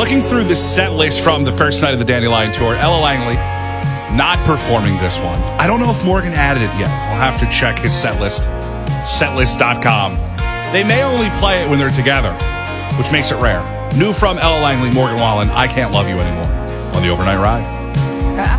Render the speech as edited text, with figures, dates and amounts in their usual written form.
Looking through the set list from the first night of the Dandelion Tour, Ella Langley not performing this one. I don't know if Morgan added it yet. We'll have to check his set list, setlist.com. They may only play it when they're together, which makes it rare. New from Ella Langley, Morgan Wallen, I Can't Love You Anymore on the Overnight Ride.